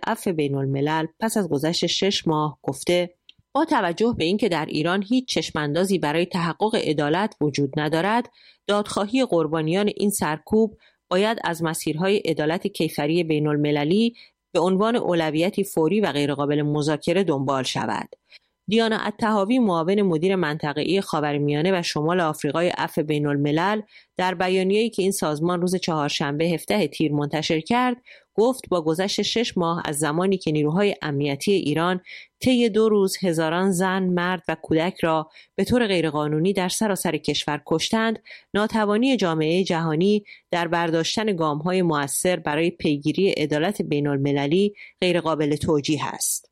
عفو بین الملل پس از گذشت 6 ماه گفته با توجه به اینکه در ایران هیچ چشماندازی برای تحقق عدالت وجود ندارد، دادخواهی قربانیان این سرکوب باید از مسیرهای عدالت کیفری بین المللی به عنوان اولویتی فوری و غیرقابل مذاکره دنبال شود. دیانا الطحاوی، معاون مدیر منطقه‌ای خاورمیانه و شمال آفریقای عفو بین الملل، در بیانیه‌ای که این سازمان روز چهارشنبه 17 تیر منتشر کرد، گفت با گذشت 6 ماه از زمانی که نیروهای امنیتی ایران طی 2 روز هزاران زن، مرد و کودک را به طور غیرقانونی در سراسر کشور کشتند، ناتوانی جامعه جهانی در برداشتن گام‌های مؤثر برای پیگیری عدالت بین المللی غیرقابل توجیه است.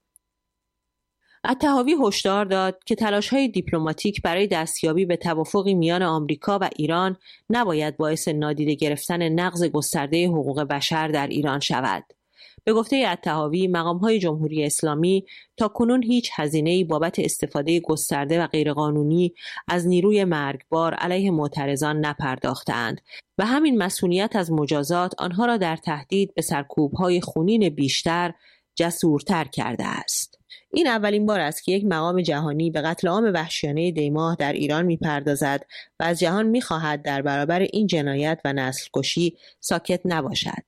الطحاوی هشدار داد که تلاش‌های دیپلماتیک برای دستیابی به توافقی میان آمریکا و ایران نباید باعث نادیده گرفتن نقض گسترده حقوق بشر در ایران شود. به گفته الطحاوی، مقام‌های جمهوری اسلامی تاکنون هیچ هزینه‌ای بابت استفاده گسترده و غیرقانونی از نیروی مرگبار علیه معترضان نپرداختند و همین مسئولیت از مجازات آنها را در تهدید به سرکوب‌های خونین بیشتر جسورتر کرده است. این اولین بار است که یک مقام جهانی به قتل عام وحشیانه دی‌ماه در ایران می‌پردازد و از جهان می‌خواهد در برابر این جنایت و نسل‌کشی ساکت نباشد.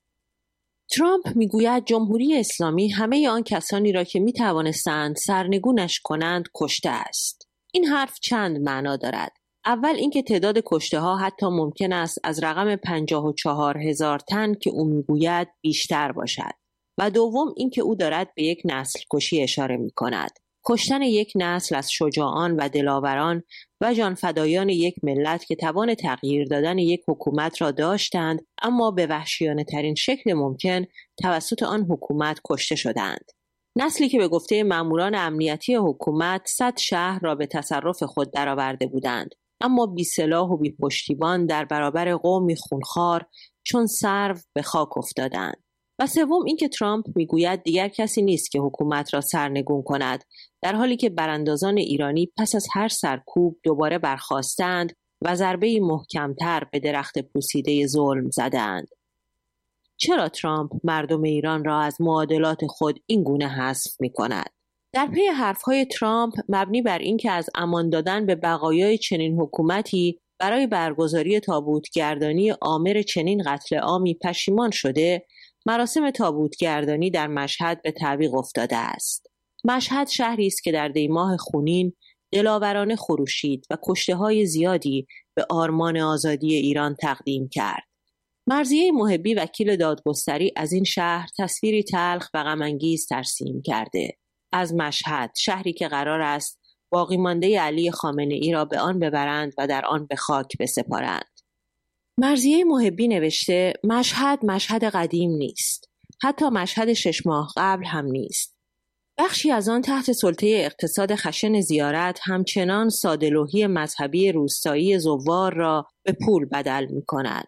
ترامپ میگوید جمهوری اسلامی همه آن کسانی را که می‌توانستند سرنگونش کنند کشته است. این حرف چند معنا دارد. اول اینکه تعداد کشته‌ها حتی ممکن است از رقم 54,000 تن که او میگوید بیشتر باشد. و دوم اینکه او دارد به یک نسل کشی اشاره می کند. کشتن یک نسل از شجاعان و دلاوران و جانفدایان یک ملت که توان تغییر دادن یک حکومت را داشتند اما به وحشیانه ترین شکل ممکن توسط آن حکومت کشته شدند. نسلی که به گفته ماموران امنیتی حکومت 100 شهر را به تصرف خود درآورده بودند، اما بی سلاح و بی پشتیبان در برابر قومی خونخوار چون سرو به خاک افتادند. و سوم اینکه ترامپ میگوید دیگر کسی نیست که حکومت را سرنگون کند، در حالی که براندازان ایرانی پس از هر سرکوب دوباره برخاستند و ضربه‌ای محکمتر به درخت پوسیده ظلم زدند. چرا ترامپ مردم ایران را از معادلات خود این گونه حذف می‌کند؟ در پی حرف‌های ترامپ مبنی بر اینکه از امان دادن به بقایای چنین حکومتی برای برگزاری تابوتگردانی آمر چنین قتل عامی پشیمان شده، مراسم تابوتگردانی در مشهد به تعویق افتاده است. مشهد شهری است که در دیماه خونین دلاورانه خروشید و کشته‌های زیادی به آرمان آزادی ایران تقدیم کرد. مرضیه محبی وکیل دادگستری از این شهر تصویری تلخ و غم‌انگیز ترسیم کرده. از مشهد، شهری که قرار است باقی مانده علی خامنه‌ای را به آن ببرند و در آن به خاک بسپارند. مرضیه محبی نوشته مشهد قدیم نیست. حتی مشهد 6 ماه قبل هم نیست. بخشی از آن تحت سلطه اقتصاد خشن زیارت همچنان ساده‌لوحی مذهبی روستایی زوار را به پول بدل می کند.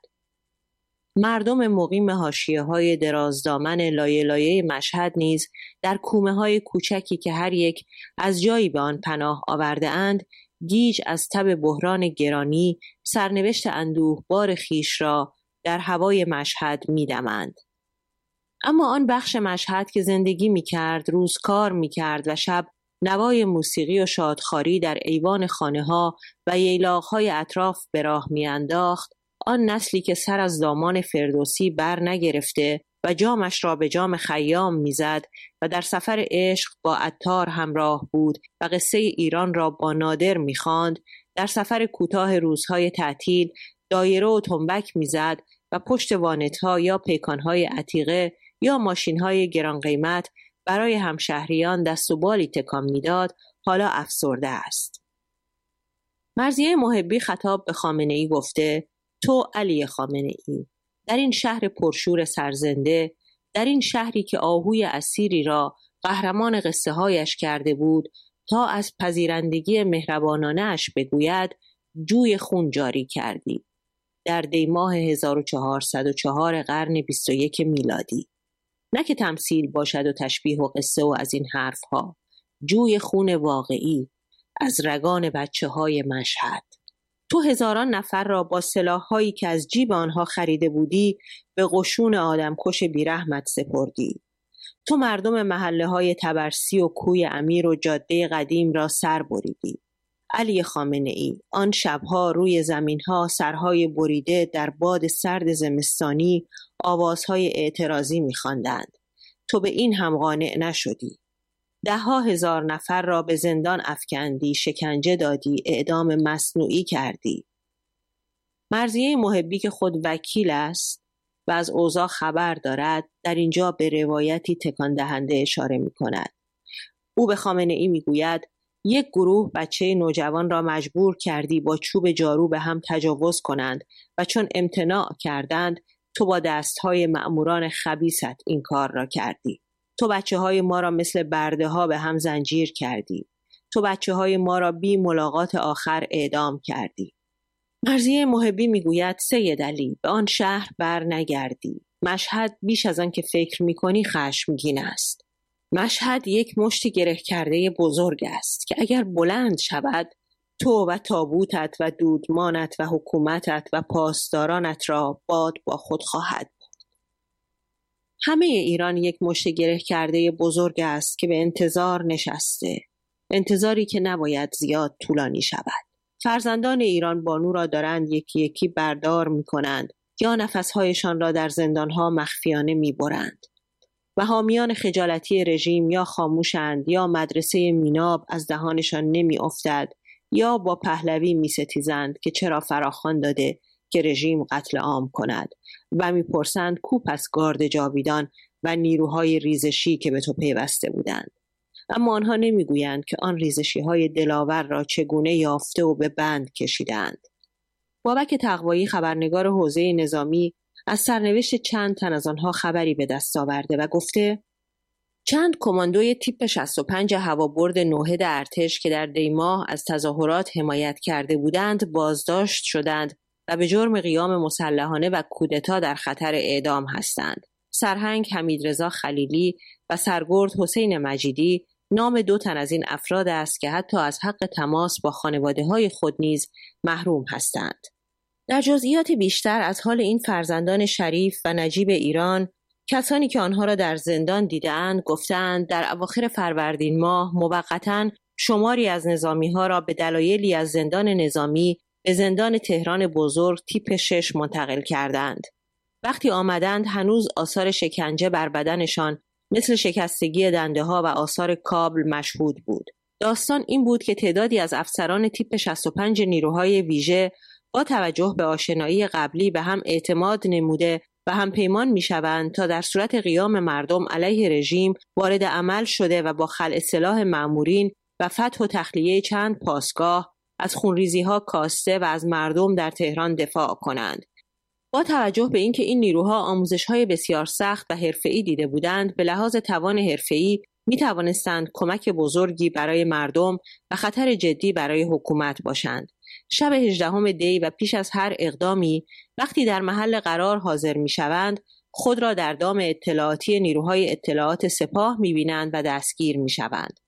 مردم مقیم حاشیه‌های درازدامن لایه لایه مشهد نیز در کومه‌های کوچکی که هر یک از جایی به آن پناه آورده اند، گیج از تب بحران گرانی سرنوشت اندوهبار خیش را در هوای مشهد می‌دمند. اما آن بخش مشهد که زندگی می‌کرد، روز کار می‌کرد و شب نوای موسیقی و شادخواری در ایوان خانه‌ها و ییلاق‌های اطراف به راه می‌انداخت، آن نسلی که سر از دامان فردوسی بر نگرفته و جامش را به جام خیام میزد و در سفر عشق با عطار همراه بود و قصه ایران را با نادر میخواند، در سفر کوتاه روزهای تعطیل دایره و تنبک میزد و پشت وانت‌ها یا پیکان‌های عتیقه یا ماشین‌های گران قیمت برای همشهریان دست و بالی تکان میداد، حالا افسرده است. مرضیه محبی خطاب به خامنه‌ای گفته: تو علی خامنه‌ای، در این شهر پرشور سرزنده، در این شهری که آهوی اسیری را قهرمان قصه هایش کرده بود تا از پذیرندگی مهربانانه اش بگوید، جوی خون جاری کردی. در دیماه 1404 قرن 21 میلادی. نه که تمثیل باشد و تشبیه و قصه و از این حرفها. جوی خون واقعی از رگان بچه های مشهد. تو هزاران نفر را با سلاح‌هایی که از جیب آنها خریده بودی به قشون آدمکش بیرحمت سپردی. تو مردم محله‌های طبرسی و کوی امیر و جاده قدیم را سر بریدی. علی خامنه‌ای، آن شبها روی زمینها سرهای بریده در باد سرد زمستانی آوازهای اعتراضی می‌خواندند. تو به این هم قانع نشدی. 10,000 نفر را به زندان افکندی، شکنجه دادی، اعدام مصنوعی کردی. مرضیه محبی که خود وکیل است و از اوضاع خبر دارد، در اینجا به روایتی تکان دهنده اشاره می کند. او به خامنه‌ای می گوید یک گروه بچه نوجوان را مجبور کردی با چوب جارو به هم تجاوز کنند و چون امتناع کردند تو با دستهای مأموران خبیثت این کار را کردی. تو بچه های ما را مثل برده ها به هم زنجیر کردی. تو بچه های ما را بی ملاقات آخر اعدام کردی. مرضیه محبی میگوید سید علی، به آن شهر بر نگردی. مشهد بیش از آن که فکر میکنی خشمگین است. مشهد یک مشت گره کرده بزرگ است که اگر بلند شود تو و تابوتت و دودمانت و حکومتت و پاسدارانت را باد با خود خواهد. همه ایران یک مشت گره کرده بزرگ است که به انتظار نشسته. انتظاری که نباید زیاد طولانی شود. فرزندان ایران بانو را دارند یکی یکی بردار می کنند یا نفسهایشان را در زندانها مخفیانه می برند. و حامیان خجالتی رژیم یا خاموشند یا مدرسه میناب از دهانشان نمی افتد یا با پهلوی می ستیزند که چرا فراخوان داده که رژیم قتل عام کند و می پرسند کو پس گارد جاویدان و نیروهای ریزشی که به تو پیوسته بودند. اما آنها نمیگویند که آن ریزشی‌های دلاور را چگونه یافته و به بند کشیدند. بابک تقوایی خبرنگار حوزه نظامی از سرنوشت چند تن از آنها خبری به دست آورده و گفته چند کماندوی تیپ 65 هوابرد نوحد ارتش که در دیماه از تظاهرات حمایت کرده بودند بازداشت شدند و به جرم قیام مسلحانه و کودتا در خطر اعدام هستند. سرهنگ حمیدرضا خلیلی و سرگرد حسین مجیدی نام 2 تن از این افراد است که حتی از حق تماس با خانواده‌های خود نیز محروم هستند. در جزئیات بیشتر از حال این فرزندان شریف و نجیب ایران، کسانی که آنها را در زندان دیده‌اند گفتند در اواخر فروردین ماه موقتاً شماری از نظامی‌ها را به دلایلی از زندان نظامی به زندان تهران بزرگ تیپ 6 منتقل کردند. وقتی آمدند هنوز آثار شکنجه بر بدنشان مثل شکستگی دنده‌ها و آثار کابل مشهود بود. داستان این بود که تعدادی از افسران تیپ 65 نیروهای ویژه با توجه به آشنایی قبلی به هم اعتماد نموده و هم پیمان می‌شوند تا در صورت قیام مردم علیه رژیم وارد عمل شده و با خلع سلاح مأمورین و فتح و تخلیه چند پاسگاه از خونریزی‌ها کاسته و از مردم در تهران دفاع کنند. با توجه به اینکه این نیروها آموزش‌های بسیار سخت و حرفه‌ای دیده بودند، به لحاظ توان حرفه‌ای می‌توانستند کمک بزرگی برای مردم و خطر جدی برای حکومت باشند. شب 18 دی و پیش از هر اقدامی وقتی در محل قرار حاضر می‌شوند، خود را در دام اطلاعاتی نیروهای اطلاعات سپاه می‌بینند و دستگیر می‌شوند.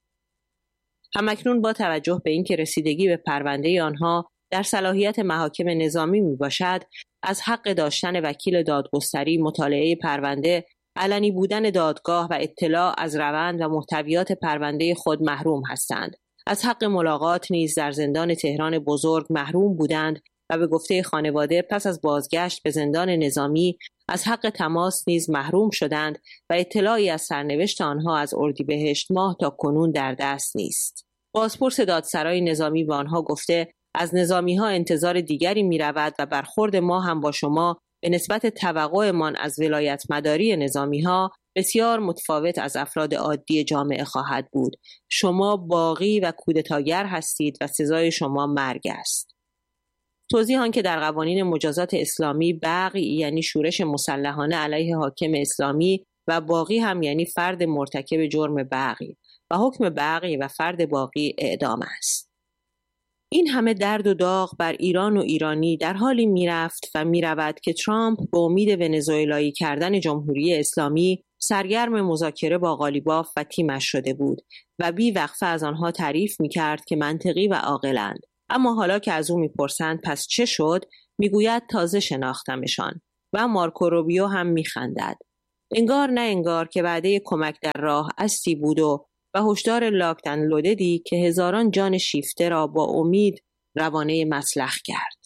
همکنون با توجه به اینکه رسیدگی به پرونده آنها در صلاحیت محاکم نظامی میباشد، از حق داشتن وکیل دادگستری، مطالعه پرونده، علنی بودن دادگاه و اطلاع از روند و محتویات پرونده خود محروم هستند. از حق ملاقات نیز در زندان تهران بزرگ محروم بودند و به گفته خانواده پس از بازگشت به زندان نظامی از حق تماس نیز محروم شدند و اطلاعی از سرنوشت آنها از اردیبهشت ماه تا کنون در دست نیست. بازپرس دادسرای نظامی به آنها گفته از نظامی‌ها انتظار دیگری می‌رود و برخورد ما هم با شما به نسبت توقعمان از ولایت مداری نظامی‌ها بسیار متفاوت از افراد عادی جامعه خواهد بود. شما باغی و کودتاگر هستید و سزای شما مرگ است. توضیح آن که در قوانین مجازات اسلامی بغی یعنی شورش مسلحانه علیه حاکم اسلامی و باغی هم یعنی فرد مرتکب جرم بغی و حکم بغی و فرد باغی اعدام است. این همه درد و داغ بر ایران و ایرانی در حالی میرفت و میرود که ترامپ به امید ونزوئلایی کردن جمهوری اسلامی سرگرم مذاکره با قالیباف و تیمش شده بود و بی وقفه از آنها تعریف میکرد که منطقی و عاقلند. اما حالا که از او میپرسند پس چه شد، میگوید تازه شناختمشان و مارکو روبیو هم میخندد. انگار نه انگار که وعده کمک در راه استی بود و هشدار لاکت اند لوددی که هزاران جان شیفته را با امید روانه مسلخ کرد.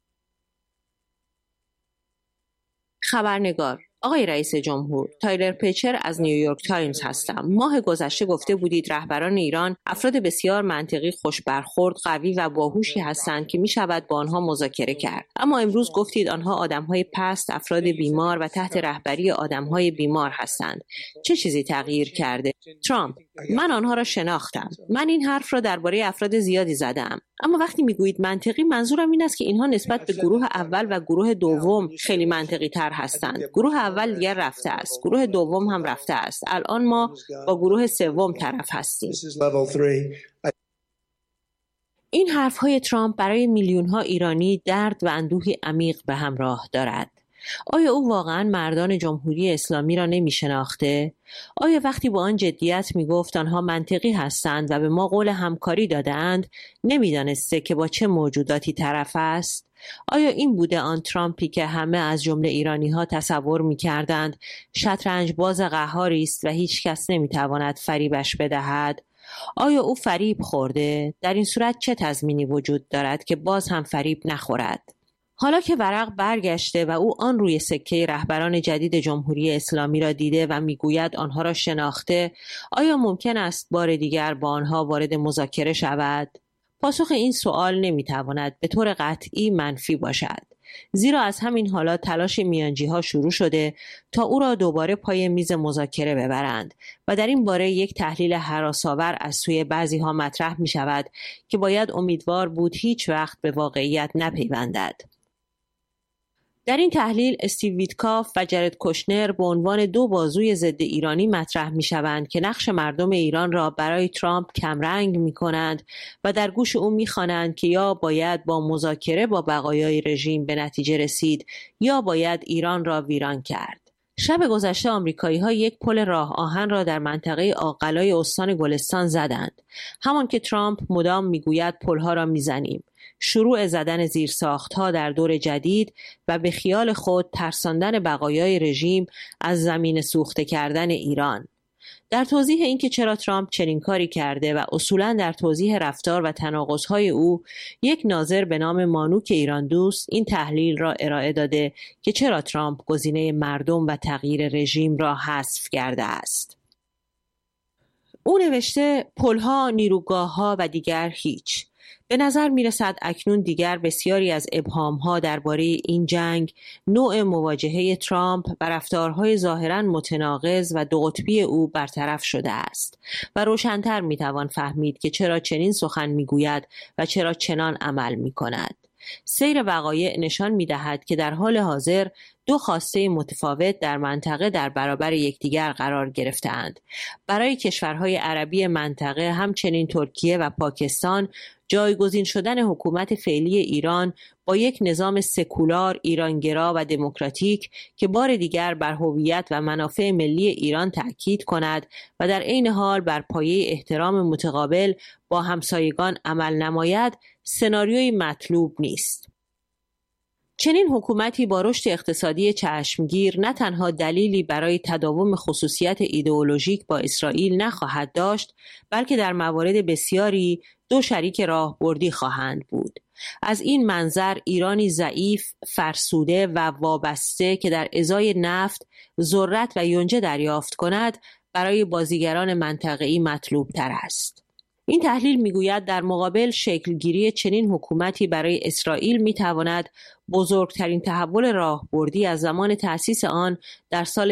خبرنگار: آقای رئیس جمهور، تایلر پیچر از نیویورک تایمز هستم. ماه گذشته گفته بودید رهبران ایران افراد بسیار منطقی، خوشبرخورد، قوی و باهوشی هستند که می شود با آنها مذاکره کرد. اما امروز گفتید آنها آدمهای پست، افراد بیمار و تحت رهبری آدمهای بیمار هستند. چه چیزی تغییر کرده؟ ترامپ: من آنها را شناختم. من این حرف را درباره افراد زیادی زدم. اما وقتی میگویید منطقی، منظورم این است که اینها نسبت به گروه اول و گروه دوم خیلی منطقی تر هستند. گروه اول دیگر رفته است، گروه دوم هم رفته است. الان ما با گروه سوم طرف هستیم. این حرفهای ترامپ برای میلیون‌ها ایرانی درد و اندوهی عمیق به همراه دارد. آیا او واقعاً مردان جمهوری اسلامی را نمی شناخته؟ آیا وقتی با آن جدیت می گفت آنها منطقی هستند و به ما قول همکاری دادند، نمی دانسته که با چه موجوداتی طرف است؟ آیا این بوده آن ترامپی که همه از جمله ایرانی ها تصور می کردند شطرنج باز قهاری است و هیچ کس نمی تواند فریبش بدهد؟ آیا او فریب خورده؟ در این صورت چه تضمینی وجود دارد که باز هم فریب نخورد؟ حالا که ورق برگشته و او آن روی سکه رهبران جدید جمهوری اسلامی را دیده و میگوید آنها را شناخته، آیا ممکن است بار دیگر با آنها وارد مذاکره شود؟ پاسخ این سوال نمیتواند به طور قطعی منفی باشد. زیرا از همین حالا تلاش میانجی‌ها شروع شده تا او را دوباره پای میز مذاکره ببرند و در این باره یک تحلیل هراس‌آور از سوی بعضی‌ها مطرح می شود که باید امیدوار بود هیچ وقت به واقعیت نپیوندد. در این تحلیل استیو ویتکاف و جرد کوشنر به عنوان دو بازوی ضد ایرانی مطرح می شوند که نقش مردم ایران را برای ترامپ کمرنگ می کنند و در گوش او می خوانند که یا باید با مذاکره با بقایای رژیم به نتیجه رسید یا باید ایران را ویران کرد. شب گذشته آمریکایی‌ها یک پل راه آهن را در منطقه آقلای استان گلستان زدند. همان که ترامپ مدام میگوید پل‌ها را میزنیم. شروع زدن زیرساخت‌ها در دور جدید و به خیال خود ترساندن بقایای رژیم از زمین سوخته کردن ایران. در توضیح اینکه چرا ترامپ چنین کاری کرده و اصولاً در توضیح رفتار و تناقض‌های او، یک ناظر به نام مانوک ایران دوست این تحلیل را ارائه داده که چرا ترامپ گزینه مردم و تغییر رژیم را حذف کرده است. او نوشته پل‌ها، نیروگاه‌ها و دیگر هیچ. به نظر می رسد اکنون دیگر بسیاری از ابهام‌ها درباره این جنگ، نوع مواجهه ترامپ و رفتارهای ظاهراً متناقض و دو قطبی او برطرف شده است و روشن‌تر می توان فهمید که چرا چنین سخن می گوید و چرا چنان عمل می کند. سیر وقایع نشان می دهد که در حال حاضر دو خواسته متفاوت در منطقه در برابر یکدیگر قرار گرفته‌اند. برای کشورهای عربی منطقه همچنین ترکیه و پاکستان، جایگزین شدن حکومت فعلی ایران با یک نظام سکولار، ایرانگرا و دموکراتیک که بار دیگر بر هویت و منافع ملی ایران تأکید کند و در عین حال بر پایه احترام متقابل با همسایگان عمل نماید، سناریوی مطلوب نیست. چنین حکومتی با رشد اقتصادی چشمگیر نه تنها دلیلی برای تداوم خصوصیت ایدئولوژیک با اسرائیل نخواهد داشت، بلکه در موارد بسیاری دو شریک راهبردی خواهند بود. از این منظر ایرانی ضعیف، فرسوده و وابسته که در ازای نفت، ذرت و یونجه دریافت کند، برای بازیگران منطقه‌ای مطلوب تر است. این تحلیل میگوید در مقابل شکلگیری چنین حکومتی برای اسرائیل میتواند بزرگترین تحول راهبردی از زمان تأسیس آن در سال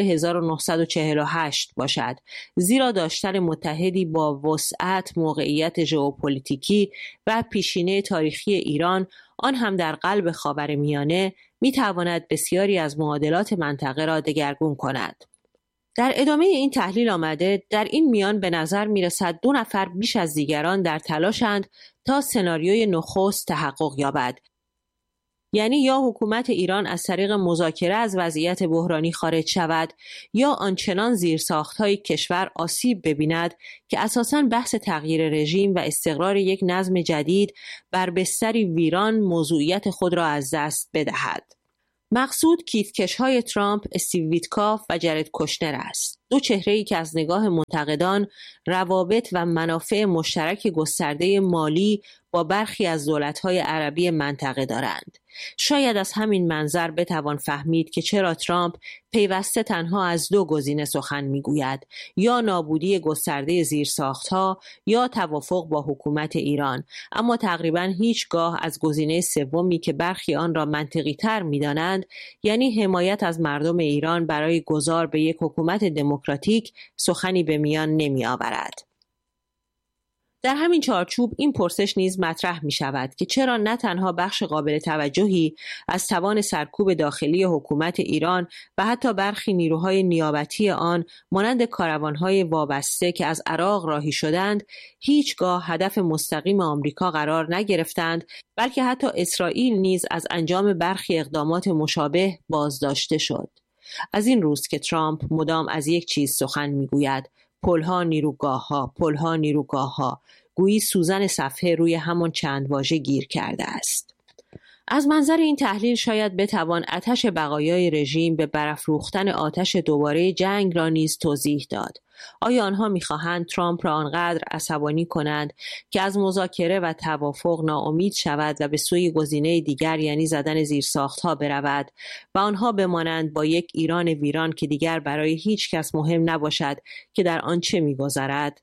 1948 باشد، زیرا داشتن متحدی با وسعت، موقعیت ژئوپلیتیکی و پیشینه تاریخی ایران، آن هم در قلب خاورمیانه، میتواند بسیاری از معادلات منطقه را دگرگون کند. در ادامه این تحلیل آمده در این میان به نظر می رسد دو نفر بیش از دیگران در تلاشند تا سناریوی نخست تحقق یابد. یعنی یا حکومت ایران از طریق مذاکره از وضعیت بحرانی خارج شود یا آنچنان زیرساخت‌های کشور آسیب ببیند که اساساً بحث تغییر رژیم و استقرار یک نظم جدید بر بستری ویران موضوعیت خود را از دست بدهد. مقصود کیفکش‌های ترامپ، استیو ویتکاف و جرد کوشنر است. دو چهره‌ای که از نگاه منتقدان روابط و منافع مشترک گسترده مالی با برخی از دولت‌های عربی منطقه دارند. شاید از همین منظر بتوان فهمید که چرا ترامپ پیوسته تنها از دو گزینه سخن میگوید، یا نابودی گسترده زیرساخت‌ها یا توافق با حکومت ایران، اما تقریباً هیچگاه از گزینه سومی که برخی آن را منطقی‌تر می‌دانند، یعنی حمایت از مردم ایران برای گذار به یک حکومت دموکراتیک، سخنی به میان نمی‌آورد. در همین چارچوب این پرسش نیز مطرح می شود که چرا نه تنها بخش قابل توجهی از توان سرکوب داخلی حکومت ایران و حتی برخی نیروهای نیابتی آن مانند کاروانهای وابسته که از عراق راهی شدند هیچگاه هدف مستقیم آمریکا قرار نگرفتند، بلکه حتی اسرائیل نیز از انجام برخی اقدامات مشابه بازداشته شد. از این روست که ترامپ مدام از یک چیز سخن میگوید: پلها نیروگاه‌ها، پلها نیروگاه‌ها، گویی سوزن صفحه روی همان چند واژه گیر کرده است. از منظر این تحلیل شاید بتوان آتش بقایای رژیم به برافروختن آتش دوباره جنگ را نیز توضیح داد. آیا آنها می‌خواهند ترامپ را آنقدر عصبانی کنند که از مذاکره و توافق ناامید شود و به سوی گزینه دیگر یعنی زدن زیرساخت‌ها برود و آنها بمانند با یک ایران ویران که دیگر برای هیچ کس مهم نباشد که در آن چه می‌گذرد؟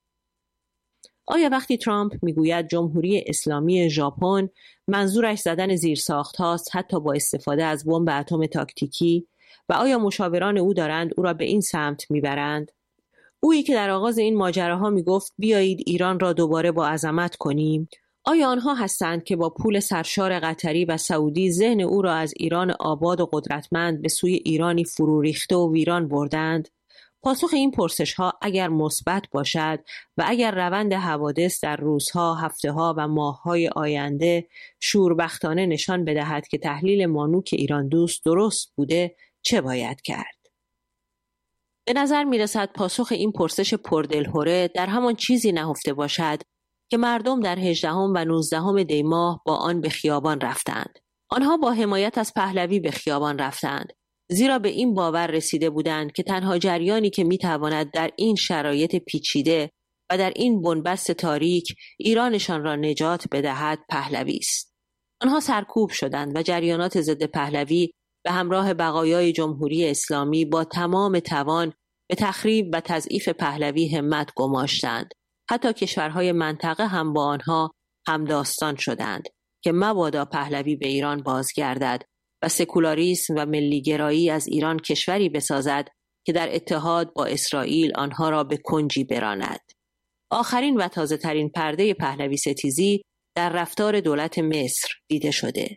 آیا وقتی ترامپ میگوید جمهوری اسلامی ژاپن منظورش زدن زیرساخت‌هاست حتی با استفاده از بمب اتم تاکتیکی؟ و آیا مشاوران او دارند او را به این سمت میبرند؟ اویی که در آغاز این ماجراها میگفت بیایید ایران را دوباره با عظمت کنیم، آیا آنها هستند که با پول سرشار قطری و سعودی ذهن او را از ایران آباد و قدرتمند به سوی ایرانی فرو ریخته و ویران بردند؟ پاسخ این پرسش‌ها اگر مثبت باشد و اگر روند حوادث در روزها، هفته‌ها و ماه‌های آینده شوربختانه نشان بدهد که تحلیل مانوک ایران دوست درست بوده، چه باید کرد؟ به نظر می‌رسد پاسخ این پرسش پردلهوره در همان چیزی نهفته باشد که مردم در 18 و 19 دی ماه با آن به خیابان رفتند. آنها با حمایت از پهلوی به خیابان رفتند، زیرا به این باور رسیده بودند که تنها جریانی که میتواند در این شرایط پیچیده و در این بنبست تاریک ایرانشان را نجات بدهد پهلوی است. آنها سرکوب شدند و جریانات ضد پهلوی به همراه بقایای جمهوری اسلامی با تمام توان به تخریب و تضعیف پهلوی همت گماشتند. حتی کشورهای منطقه هم با آنها همداستان شدند که مبادا پهلوی به ایران بازگردد و سکولاریسم و ملیگرایی از ایران کشوری بسازد که در اتحاد با اسرائیل آنها را به کنجی براند. آخرین و تازه ترین پرده پهلوی ستیزی در رفتار دولت مصر دیده شده.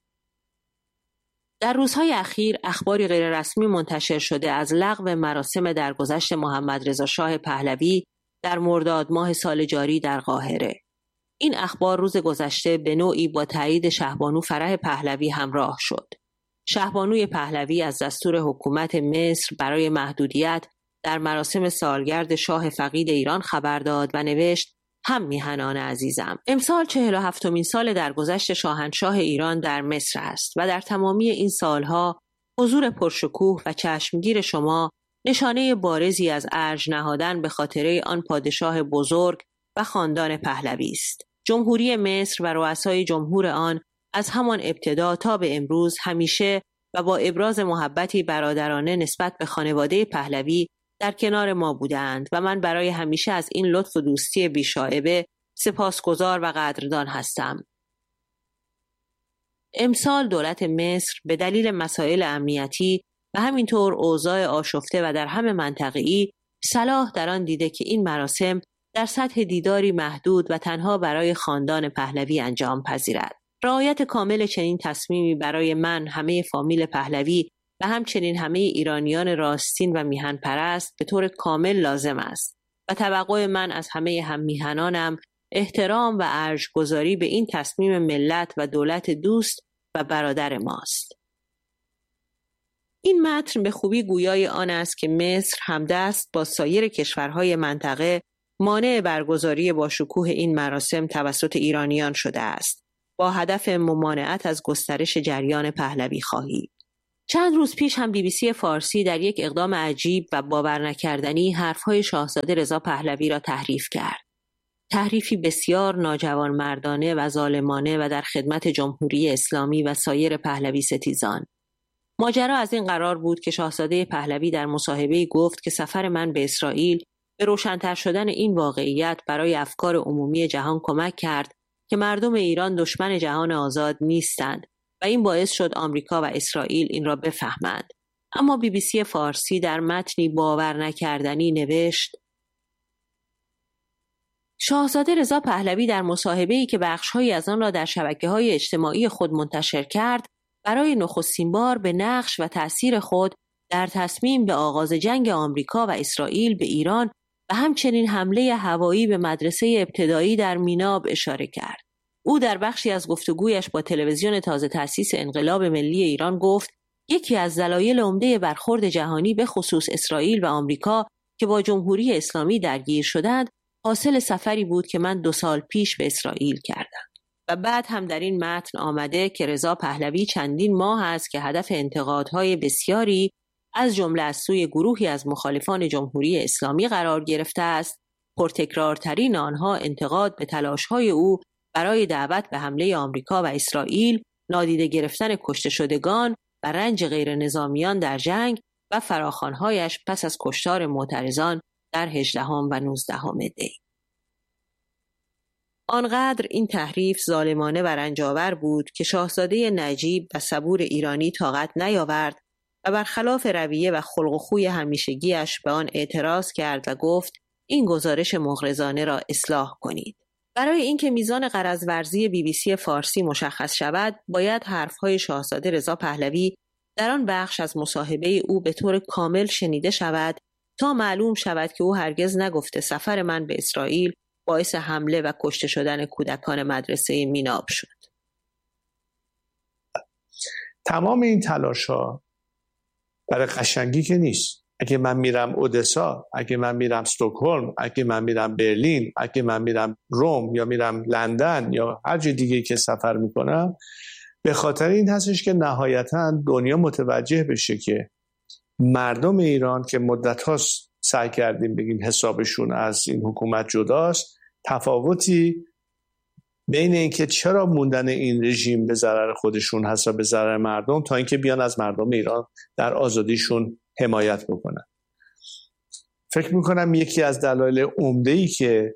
در روزهای اخیر اخباری غیررسمی منتشر شده از لغو مراسم درگذشت محمد رضا شاه پهلوی در مرداد ماه سال جاری در قاهره. این اخبار روز گذشته به نوعی با تایید شهبانو فرح پهلوی همراه شد. شهبانوی پهلوی از دستور حکومت مصر برای محدودیت در مراسم سالگرد شاه فقید ایران خبر داد و نوشت: هم میهنان عزیزم، امسال 47مین سال درگذشت شاهنشاه ایران در مصر است و در تمامی این سالها حضور پرشکوه و چشمگیر شما نشانه بارزی از ارج نهادن به خاطره آن پادشاه بزرگ و خاندان پهلوی است. جمهوری مصر و رؤسای جمهور آن از همان ابتدا تا به امروز همیشه و با ابراز محبتی برادرانه نسبت به خانواده پهلوی در کنار ما بودند و من برای همیشه از این لطف و دوستی بیشائبه سپاسگزار و قدردان هستم. امسال دولت مصر به دلیل مسائل امنیتی و همینطور اوضاع آشفته و در همه منطقه‌ای صلاح در آن دیده که این مراسم در سطح دیداری محدود و تنها برای خاندان پهلوی انجام پذیرد. رعایت کامل چنین تصمیمی برای من، همه فامیل پهلوی و همچنین همه ایرانیان راستین و میهن پرست به طور کامل لازم است و توقع من از همه هم میهنانم احترام و ارجگذاری به این تصمیم ملت و دولت دوست و برادر ماست. این متن به خوبی گویای آن است که مصر همدست با سایر کشورهای منطقه مانع برگزاری با شکوه این مراسم توسط ایرانیان شده است، با هدف ممانعت از گسترش جریان پهلوی خواهی. چند روز پیش هم BBC فارسی در یک اقدام عجیب و باورنکردنی حرفهای شاهزاده رضا پهلوی را تحریف کرد. تحریفی بسیار ناجوانمردانه و ظالمانه و در خدمت جمهوری اسلامی و سایر پهلوی ستیزان. ماجرا از این قرار بود که شاهزاده پهلوی در مصاحبه‌ای گفت که سفر من به اسرائیل به روشن‌تر شدن این واقعیت برای افکار عمومی جهان کمک کرد که مردم ایران دشمن جهان آزاد نیستند و این باعث شد آمریکا و اسرائیل این را بفهمند. اما BBC فارسی در متنی باورنکردنی نوشت: شاهزاده رضا پهلوی در مصاحبه‌ای که بخش‌هایی از آن را در شبکه‌های اجتماعی خود منتشر کرد، برای نخستین بار به نقش و تأثیر خود در تصمیم به آغاز جنگ آمریکا و اسرائیل به ایران و همچنین حمله هوایی به مدرسه ابتدایی در میناب اشاره کرد. او در بخشی از گفتگویش با تلویزیون تازه تأسیس انقلاب ملی ایران گفت: یکی از دلایل عمده برخورد جهانی به خصوص اسرائیل و آمریکا که با جمهوری اسلامی درگیر شدند، حاصل سفری بود که من 2 سال پیش به اسرائیل کردم. و بعد هم در این متن آمده که رضا پهلوی چندین ماه است که هدف انتقادهای بسیاری از جمله از سوی گروهی از مخالفان جمهوری اسلامی قرار گرفته است. پرتکرارترین آنها انتقاد به تلاش‌های او برای دعوت به حمله آمریکا و اسرائیل، نادیده گرفتن کشته شدگان و رنج غیر نظامیان در جنگ و فراخوان‌هایش پس از کشتار معترضان در 18 و 19 دی. آنقدر این تحریف ظالمانه و رنجاور بود که شاهزاده نجیب و صبور ایرانی طاقت نیاورد و برخلاف رویه و خلق و خوی همیشگیش به آن اعتراض کرد و گفت: این گزارش مغرضانه را اصلاح کنید. برای اینکه میزان غرض‌ورزی BBC فارسی مشخص شود، باید حرفهای شاهزاده رضا پهلوی در آن بخش از مصاحبه او به طور کامل شنیده شود تا معلوم شود که او هرگز نگفته سفر من به اسرائیل باعث حمله و کشته شدن کودکان مدرسه میناب شد. تمام این تلاش‌ها برای قشنگی که نیست. اگه من میرم اودسا، اگه من میرم استکهلم، اگه من میرم برلین، اگه من میرم روم یا میرم لندن یا هر جای دیگه که سفر میکنم، به خاطر این هستش که نهایتاً دنیا متوجه بشه که مردم ایران که مدت هاست سعی کردیم بگیم حسابشون از این حکومت جداست، تفاوتی بین اینکه چرا موندن این رژیم به ضرر خودشون هست و به ضرر مردم تا اینکه بیان از مردم ایران در آزادیشون حمایت بکنن. فکر میکنم یکی از دلایل عمده‌ای که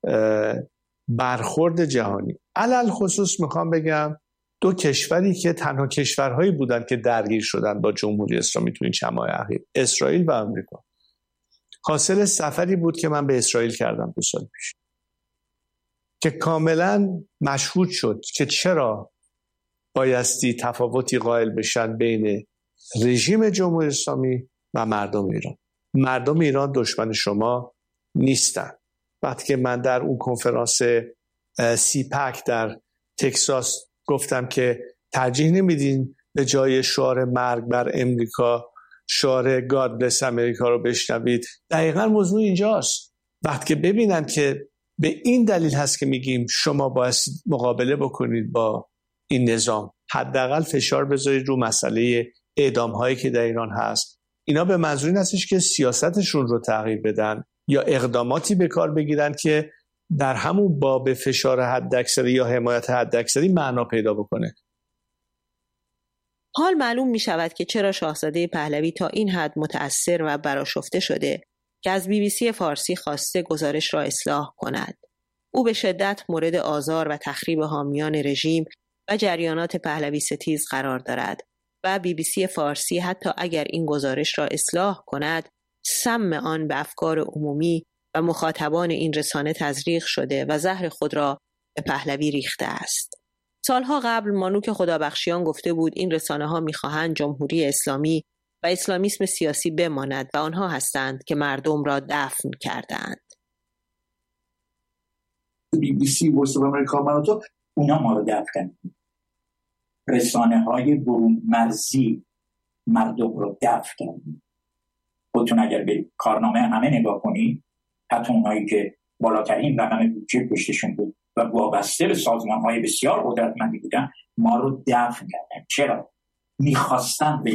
برخورد جهانی، علل خصوص میخوام بگم 2 کشوری که تنها کشورهایی بودن که درگیر شدن با جمهوری اسلامی تو این چند ماه اخیر، اسرائیل و آمریکا، حاصل سفری بود که من به اسرائیل کردم 2 سال پیش که کاملا مشهود شد که چرا بایستی تفاوتی قائل بشن بین رژیم جمهوری اسلامی و مردم ایران. مردم ایران دشمن شما نیستن. وقتی که من در اون کنفرانس CPAC در تکساس گفتم که ترجیح نمیدین به جای شعار مرگ بر امریکا شعار God bless امریکا رو بشنوید، دقیقاً موضوع اینجاست. وقتی که ببینن که به این دلیل هست که میگیم شما باید مقابله بکنید با این نظام، حداقل فشار بذارید رو مسئله اعدام هایی که در ایران هست، اینا به منظور این هستش که سیاستشون رو تغییر بدن یا اقداماتی به کار بگیرن که در همون باب فشار حداکثری یا حمایت حداکثری معنا پیدا بکنه. حال معلوم می شود که چرا شاهزاده پهلوی تا این حد متأثر و برآشفته شده که از BBC فارسی خواسته گزارش را اصلاح کند. او به شدت مورد آزار و تخریب حامیان رژیم و جریانات پهلوی ستیز قرار دارد و BBC فارسی حتی اگر این گزارش را اصلاح کند، سم آن به افکار عمومی و مخاطبان این رسانه تزریق شده و زهر خود را به پهلوی ریخته است. سالها قبل مانوک خدابخشیان گفته بود این رسانه ها می‌خواهند جمهوری اسلامی و اسلامیسم سیاسی بماند و آنها هستند که مردم را دفن کردند. BBC وایس آف امریکا منو اونا ما رو دفن کردند. رسانه های برون مرزی مردم رو دفن کردند. خودتون اگر به کارنامه همه نگاه کنید، حتی اونایی که بالاترین رقم بودجه پشتشون بود و وابسته به سازمان‌های بسیار قدرتمندی بودن، ما رو دفن کردن. چرا؟ میخواستن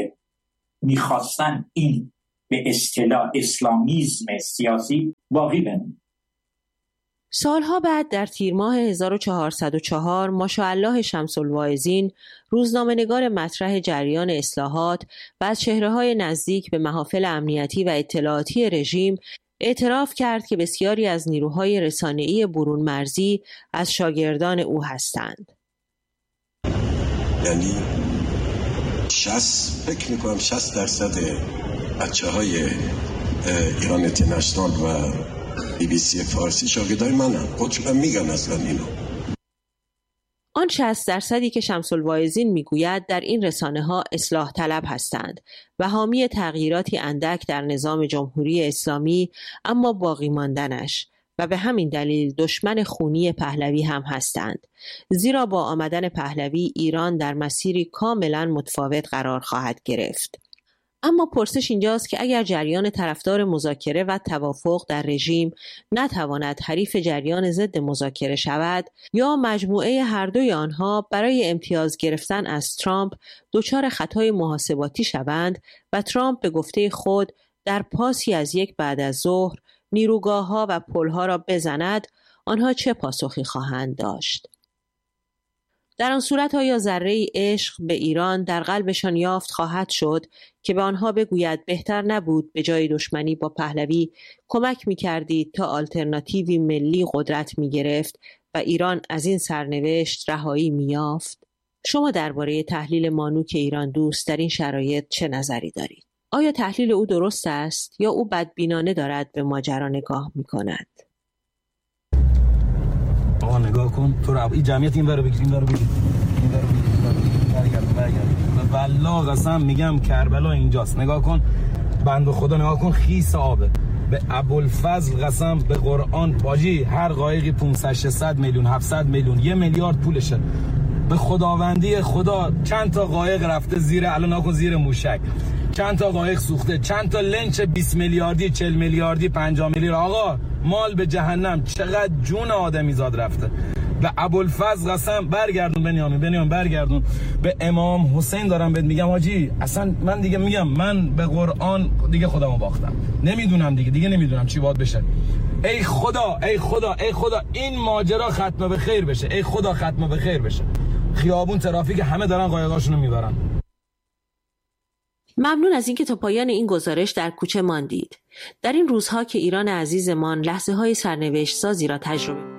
این به اصطلاح اسلامیزم سیاسی باقی بمونه. سالها بعد در تیر ماه 1404 ماشاءالله شمس الواعظین، روزنامه‌نگار مطرح جریان اصلاحات و از چهره‌های نزدیک به محافل امنیتی و اطلاعاتی رژیم، اعتراف کرد که بسیاری از نیروهای رسانه‌ای برون مرزی از شاگردان او هستند. یعنی فکر می‌کنم 60% بچه‌های ایران اینترنشنال و BBC فارسی شاگردای منن. خودشون میگن اصلا اینو. آن 60% که شمس الواعظین میگوید در این رسانه‌ها اصلاح طلب هستند و حامی تغییراتی اندک در نظام جمهوری اسلامی، اما باقی ماندنش، و به همین دلیل دشمن خونی پهلوی هم هستند، زیرا با آمدن پهلوی ایران در مسیری کاملا متفاوت قرار خواهد گرفت. اما پرسش اینجاست که اگر جریان طرفدار مذاکره و توافق در رژیم نتواند حریف جریان ضد مذاکره شود، یا مجموعه هر دوی آنها برای امتیاز گرفتن از ترامپ دچار خطای محاسباتی شوند و ترامپ به گفته خود در پاسی از یک بعد از ظهر نیروگاه‌ها و پل‌ها را بزند، آنها چه پاسخی خواهند داشت؟ در آن صورت آیا ذره‌ای عشق به ایران در قلبشان یافت خواهد شد که به آنها بگوید بهتر نبود به جای دشمنی با پهلوی کمک می‌کردید تا آلترناتیوی ملی قدرت می‌گرفت و ایران از این سرنوشت رهایی می‌یافت؟ شما درباره تحلیل مانوک ایران دوست در این شرایط چه نظری دارید؟ آیا تحلیل او درست است یا او بدبینانه دارد به ماجرا نگاه می‌کند؟ آقا نگاه کن، تو رو این جمعیت این ور رو بگیر، این ور رو بگیر، این ور رو بگیر، برگرد. والله قسم میگم کربلا اینجاست. نگاه کن بنده خدا، نگاه کن خیس آبه. به ابوالفضل قسم به قرآن باجی هر قایقی 500 600 میلیون 700 میلیون 1 میلیارد پولشه. به خداوندی خدا چند تا قایق رفته زیر، الان ناکن زیر موشک، چند تا قایق سوخته، چند تا لنچ 20 میلیاردی 40 میلیاردی 50 میلیارد. آقا مال به جهنم، چقدر جون آدمی زاد رفته. به ابوالفضل قسم برگردون بنیامین برگردون. به امام حسین دارم بهت میگم حاجی، اصلا من دیگه میگم من به قرآن دیگه خودمو باختم، نمیدونم دیگه نمیدونم چی باید بشه. ای خدا ای خدا ای خدا این ماجرا ختم به خیر بشه، ای خدا ختم به خیر بشه. خیابون ترافیک همه دارن قایقاشونو میبرن. ممنون از اینکه تا پایان این گزارش در کوچه ماندید. در این روزها که ایران عزیزمان لحظه‌های سرنوشت سازی را تجربه